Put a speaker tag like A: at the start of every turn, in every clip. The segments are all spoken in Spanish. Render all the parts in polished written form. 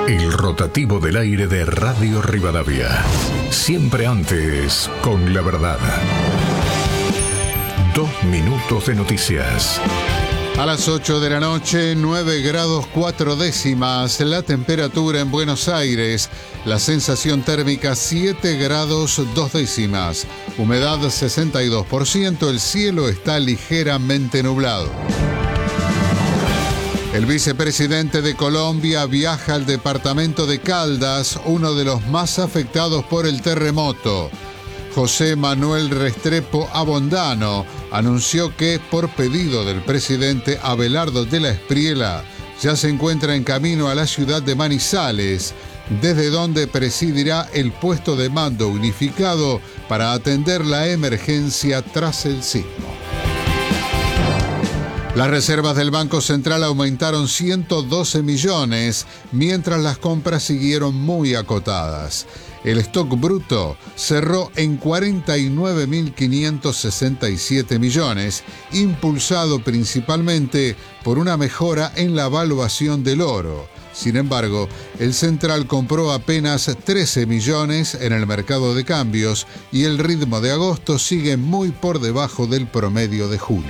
A: El rotativo del aire de Radio Rivadavia. Siempre antes, con la verdad. 2 minutos de noticias.
B: A las 8 de la noche, 9 grados 4 décimas, la temperatura en Buenos Aires, la sensación térmica 7 grados 2 décimas, humedad 62%, el cielo está ligeramente nublado. El vicepresidente de Colombia viaja al departamento de Caldas, uno de los más afectados por el terremoto. José Manuel Restrepo Abondano anunció que, por pedido del presidente Abelardo de la Espriella, ya se encuentra en camino a la ciudad de Manizales, desde donde presidirá el puesto de mando unificado para atender la emergencia tras el sismo. Las reservas del Banco Central aumentaron 112 millones, mientras las compras siguieron muy acotadas. El stock bruto cerró en 49.567 millones, impulsado principalmente por una mejora en la valuación del oro. Sin embargo, el Central compró apenas 13 millones en el mercado de cambios y el ritmo de agosto sigue muy por debajo del promedio de julio.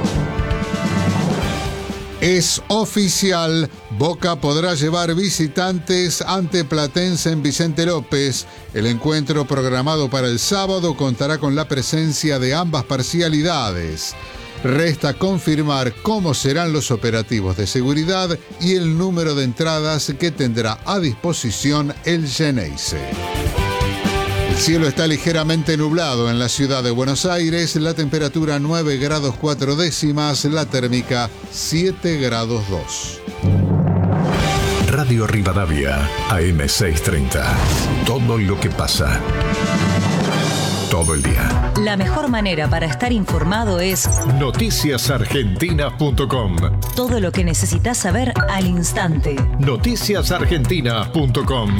B: Es oficial, Boca podrá llevar visitantes ante Platense en Vicente López. El encuentro programado para el sábado contará con la presencia de ambas parcialidades. Resta confirmar cómo serán los operativos de seguridad y el número de entradas que tendrá a disposición el Geneise. El cielo está ligeramente nublado en la ciudad de Buenos Aires, la temperatura 9 grados 4 décimas, la térmica 7 grados 2.
A: Radio Rivadavia, AM630. Todo lo que pasa. Todo el día.
C: La mejor manera para estar informado es
A: noticiasargentina.com.
C: Todo lo que necesitas saber al instante.
A: Noticiasargentina.com.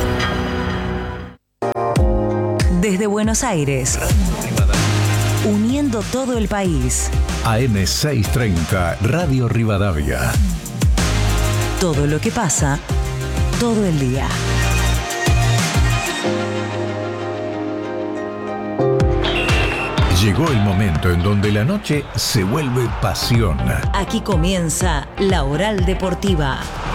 C: Desde Buenos Aires, uniendo todo el país.
A: AM630, Radio Rivadavia.
C: Todo lo que pasa, todo el día.
A: Llegó el momento en donde la noche se vuelve pasión.
C: Aquí comienza la Oral Deportiva.